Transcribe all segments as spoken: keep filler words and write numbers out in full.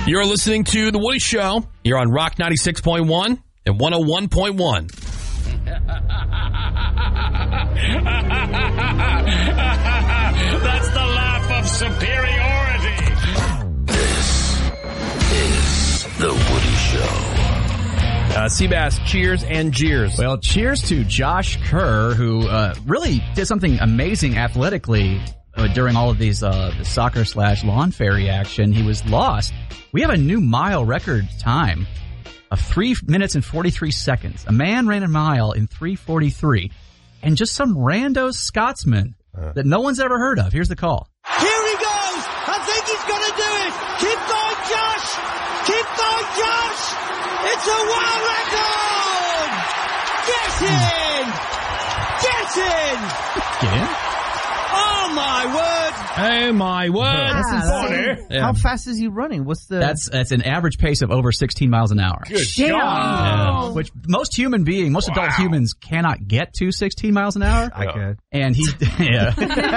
You're listening to The Woody Show. You're on Rock ninety-six point one and one oh one point one. That's the laugh of superiority. This is The Woody Show. Uh, Seabass, cheers and jeers. Well, cheers to Josh Kerr, who uh, really did something amazing athletically uh, during all of these uh, the soccer slash lawn fairy action. He was lost. We have a new mile record time of three minutes and forty-three seconds. A man ran a mile in three forty-three. And just some rando Scotsman uh. that no one's ever heard of. Here's the call. Here he goes. I think he's going to do it. Keep going, Josh. Keep going, Josh. It's a world record. Get in. Get in. Get in? Oh, my word. Hey, my word. That's insane. Yeah. How fast is he running? What's the... That's that's an average pace of over sixteen miles an hour. Good Damn. job. Yeah. Which most human beings, most wow. adult humans cannot get to sixteen miles an hour. I could. And he, yeah.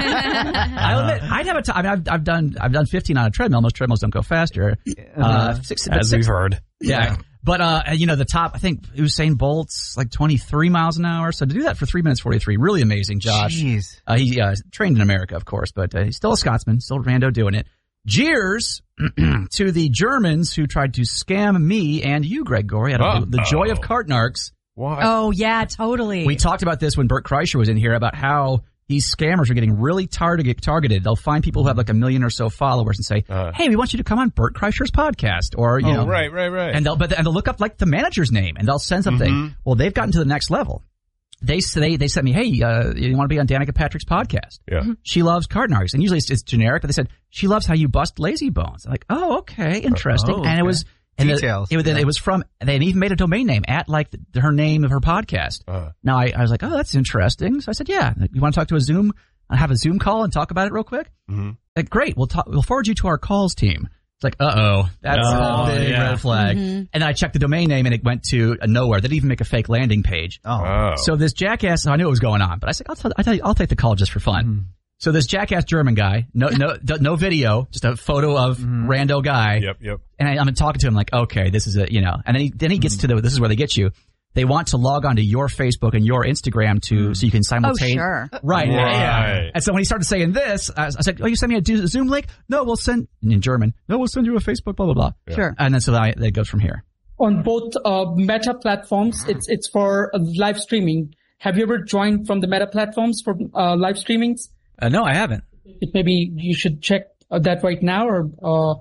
I'll admit, I'd have a time. I mean, I've, I've done, I've done fifteen on a treadmill. Most treadmills don't go faster. Uh, uh, six, as six, we've heard. Yeah. yeah. But, uh, you know, the top, I think Usain Bolt's like twenty-three miles an hour. So to do that for three minutes forty-three, really amazing, Josh. Jeez. Uh, he, uh, trained in America, of course, but uh, he's still a Scotsman, still rando doing it. Jeers to the Germans who tried to scam me and you, Greg Gorey, out of the, the joy of Kartnarks. What? Oh, yeah, totally. We talked about this when Bert Kreischer was in here about how these scammers are getting really target, targeted. They'll find people who have like a million or so followers and say, uh, hey, we want you to come on Bert Kreischer's podcast. Or, you oh, know. right, right, right. And they'll, but, and they'll look up like the manager's name and they'll send something. Mm-hmm. Well, they've gotten to the next level. They say, they sent me, hey, uh, you want to be on Danica Patrick's podcast? Yeah. Mm-hmm. She loves Kartnarks. And usually it's, it's generic, but they said, she loves how you bust lazy bones. I'm like, oh, okay, interesting. Oh, okay. And it was, and Details. The, it, yeah. it was from, they even made a domain name at like the, her name of her podcast. Uh-huh. Now I, I was like, oh, that's interesting. So I said, yeah, you want to talk to a Zoom, have a Zoom call and talk about it real quick? Mm-hmm. Like, great. We'll talk, we'll forward you to our calls team. It's like, uh-oh, that's oh, a big yeah. red flag. Mm-hmm. And then I checked the domain name and it went to nowhere. They didn't even make a fake landing page. Oh. Oh. So this jackass, I knew what was going on, but I said, I'll, tell, I'll, tell you, I'll take the call just for fun. Mm-hmm. So this jackass German guy, no, no, no video, just a photo of Mm-hmm. rando guy. Yep, yep. And I, I'm talking to him like, okay, this is a, you know, and then he, then he gets Mm-hmm. to the, this is where they get you. They want to log on to your Facebook and your Instagram to, Mm-hmm. so you can Oh, simultaneously. sure. Right. Right. Yeah. And so when he started saying this, I, I said, oh, you send me a do- Zoom link? No, we'll send, in German, no, we'll send you a Facebook, blah, blah, blah. Yeah. Sure. And then so that, I, that goes from here. On both uh, Meta platforms, it's it's for uh, live streaming. Have you ever joined from the Meta platforms for uh, live streamings? Uh, no, I haven't. It, maybe you should check uh, that right now, or uh,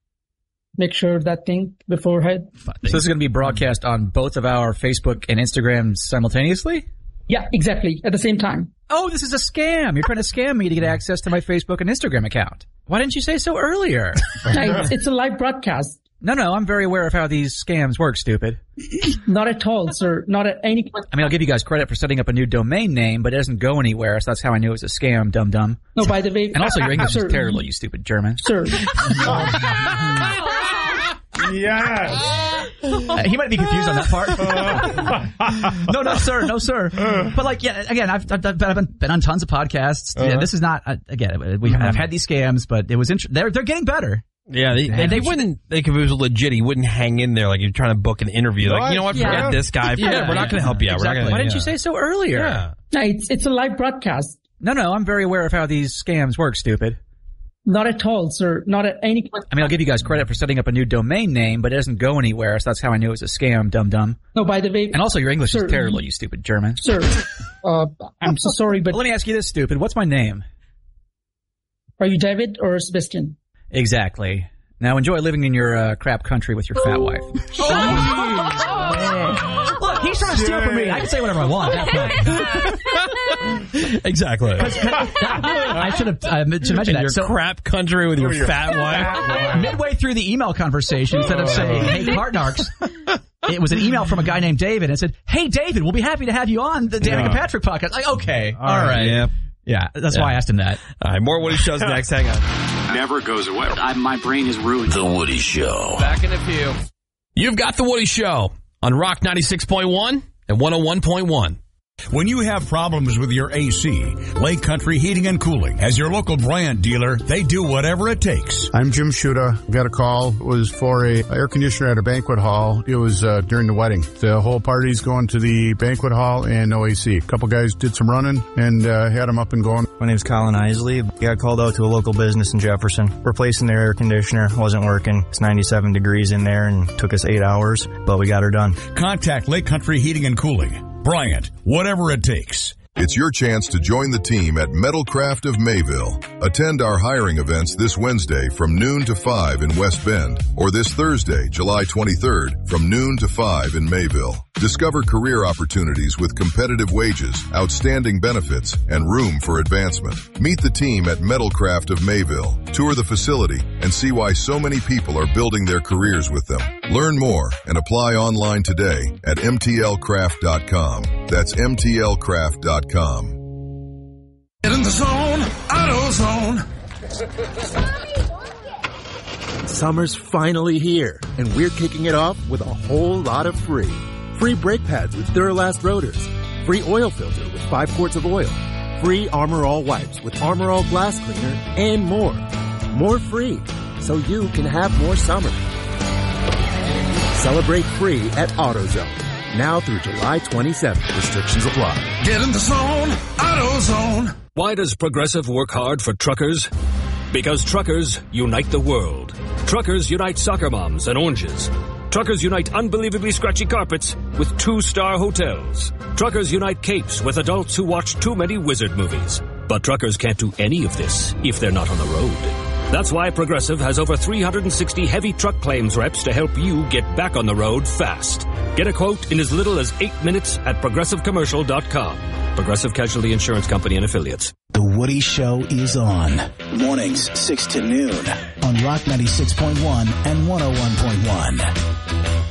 make sure that thing beforehand. So this is going to be broadcast on both of our Facebook and Instagram simultaneously? Yeah, exactly, at the same time. Oh, this is a scam. You're trying to scam me to get access to my Facebook and Instagram account. Why didn't you say so earlier? it's, it's a live broadcast. No, no, I'm very aware of how these scams work, stupid. Not at all, sir. Not at any point. I mean, I'll give you guys credit for setting up a new domain name, but it doesn't go anywhere, so that's how I knew it was a scam, dum-dum. No, by the way. And also, your English sir, is terrible, you stupid German. Sir. Yes. Uh, he might be confused on that part. no, no, sir, no, sir. But like, yeah, again, I've, I've, I've been, been on tons of podcasts. Uh-huh. Yeah, this is not, uh, again, we, I've had these scams, but it was, int- they're, they're getting better. Yeah, they, they, they wouldn't, like, if it was legit, he wouldn't hang in there like you're trying to book an interview. Like, you know what, forget Yeah. this guy. Forget, Yeah. we're not going to help you out. Exactly. We're not gonna, Why didn't yeah. you say so earlier? Yeah. No, it's, it's a live broadcast. No, no, I'm very aware of how these scams work, stupid. Not at all, sir. Not at any point. I mean, I'll give you guys credit for setting up a new domain name, but it doesn't go anywhere, so that's how I knew it was a scam, dum-dum. No, by the way. And also, your English sir, is terrible, you stupid German. Sir, uh, I'm so sorry, but Well, let me ask you this, stupid. What's my name? are you David or Sebastian? Exactly. Now enjoy living in your uh, crap country with your fat wife. Look, he's trying to steal from me. I can say whatever I want. Exactly. I should have I should mention In that. your So, crap country with your, your fat wife. midway through the email conversation, instead of saying, hey, Kartnarks, it was an email from a guy named David, and it said, hey, David, we'll be happy to have you on the Danica Yeah. Patrick podcast. Like, okay, all right. Yeah. Yeah, that's Yeah. why I asked him that. All right, more Woody Shows next. Hang on. Never goes away. I, my brain is ruined. The Woody Show. Back in a few. You've got The Woody Show on Rock ninety-six point one and one oh one point one. When you have problems with your A C, Lake Country Heating and Cooling, as your local Bryant dealer, they do whatever it takes. I'm Jim Shuda. Got a call. It was for a air conditioner at a banquet hall. It was uh, during the wedding. The whole party's going to the banquet hall and no A C. A couple guys did some running and uh, had them up and going. My name's Colin Isley. Got called out to a local business in Jefferson. Replacing their air conditioner. Wasn't working. It's ninety-seven degrees in there and took us eight hours, but we got her done. Contact Lake Country Heating and Cooling. Bryant, whatever it takes. It's your chance to join the team at Metalcraft of Mayville. Attend our hiring events this Wednesday from noon to five in West Bend, or this Thursday, July twenty-third, from noon to five in Mayville. Discover career opportunities with competitive wages, outstanding benefits, and room for advancement. Meet the team at Metalcraft of Mayville. Tour the facility and see why so many people are building their careers with them. Learn more and apply online today at M T L craft dot com. That's M T L craft dot com. Get in the zone, AutoZone. Summer's finally here, and we're kicking it off with a whole lot of free. Free brake pads with Duralast rotors. Free oil filter with five quarts of oil. Free Armor All wipes with Armor All glass cleaner, and more. More free, so you can have more summer. Celebrate free at AutoZone. Now through July twenty-seventh. Restrictions apply. Get in the zone, AutoZone. Why does Progressive work hard for truckers? Because truckers unite the world. Truckers unite soccer moms and oranges. Truckers unite unbelievably scratchy carpets with two-star hotels. Truckers unite capes with adults who watch too many wizard movies. But truckers can't do any of this if they're not on the road. That's why Progressive has over three hundred sixty heavy truck claims reps to help you get back on the road fast. Get a quote in as little as eight minutes at progressive commercial dot com. Progressive Casualty Insurance Company and Affiliates. The Woody Show is on. Mornings, six to noon on Rock ninety-six point one and one oh one point one.